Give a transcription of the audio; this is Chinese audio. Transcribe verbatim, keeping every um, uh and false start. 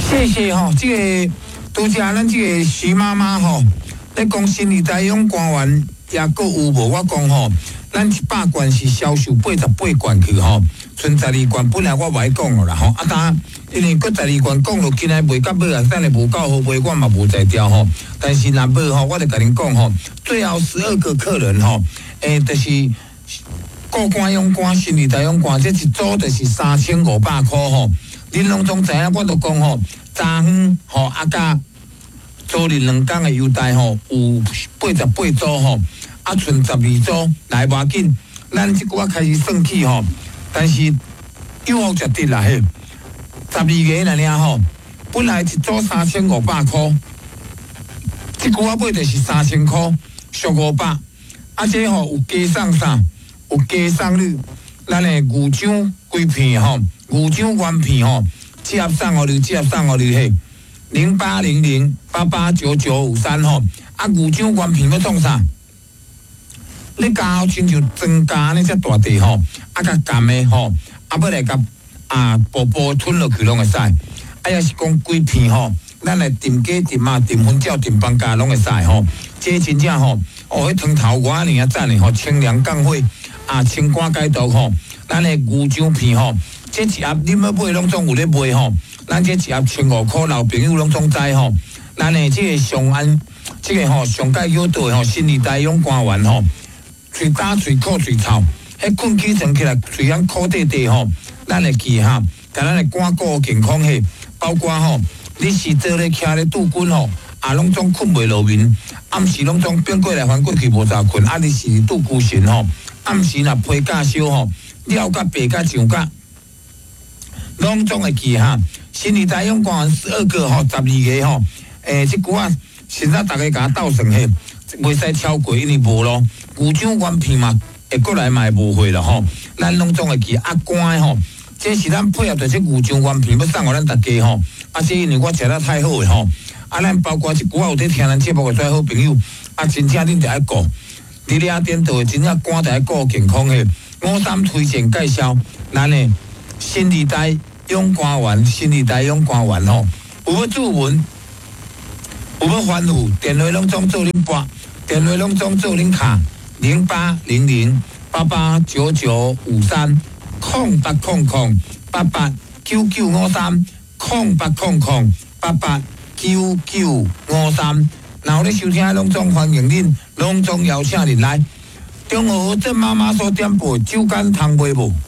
谢谢吼，这个拄则咱这个徐妈妈吼，咧讲新时代勇官员也阁有无？我讲吼，咱一百罐是销售八十八罐去吼，剩十二罐本来我袂讲了啦吼，啊当因为搁十二罐讲落，今日卖到尾啊，等下无够好卖，我嘛无在调吼。但是若无吼，我就甲恁讲吼，最后十二个客人吼，诶，就是过关勇官、新时代勇官，这一组就是三千五百块吼。恁拢总知影，我都讲吼，昨昏吼啊甲租赁两工的优待吼，有八十八组吼，啊剩十二组，来无要紧，咱即个开始算起吼，但是有福就得啦嘿，十二个来领吼，本来一组三千五百块，即个买就是三千块，俗五百，啊这吼有加送啥？有加送你咱的牛掌规片吼。牛掌原片吼，接送互你，接送互你嘿，零八零零八八九九五三吼，啊牛掌原片要创啥？你加亲像增加呢只大地吼，啊甲咸的吼，啊要来甲啊步步吞落去拢会使，啊也是讲规片吼，咱来炖鸡炖肉炖粉饺炖饭家拢会使吼，这真正吼，哦迄汤头我安尼啊赞的吼，清凉降火啊清肝解毒吼，咱的牛掌片吼。这一盒你要买拢总有咧卖吼，咱这一盒千五块，老朋友拢总知吼。咱的这个上安，这个吼上界有道吼，新时代勇官员吼，嘴打嘴口嘴臭，迄困起床起来嘴安苦地地吼，咱会记哈，甲咱的肝骨健康嘿，包括吼，你是做咧徛咧拄滚吼，啊拢总困袂落眠，暗时拢总变过来翻过去无咋困，啊你是拄孤神吼，暗时若皮甲烧吼，了甲白甲上甲。拢总会记哈，新时代勇官十二个吼，十二个吼，诶、欸，即句啊，现在大家甲斗算嘿，袂使超过，因为无咯。牛掌原片嘛，会过来嘛会无货咯吼。咱拢总会记啊肝吼，这是咱配合着这牛掌原片要送互咱大家吼。啊，这因为我食得太好诶吼，啊，咱包括即句啊有在听咱节目诶最好朋友，啊，真正恁着爱顾，你俩颠倒真正肝着爱顾健康诶。我三推荐介绍，咱诶。新时代勇官员，新时代勇官员吼，有要注文，有要欢呼，电话拢总做恁拨，电话拢总做恁卡，零八零零八八九九五三，空八空空八八九九五三，空八空空八八九九五三。然后咧收听拢总欢迎恁，拢总邀请恁来。中和镇妈妈所点播，酒干倘卖无。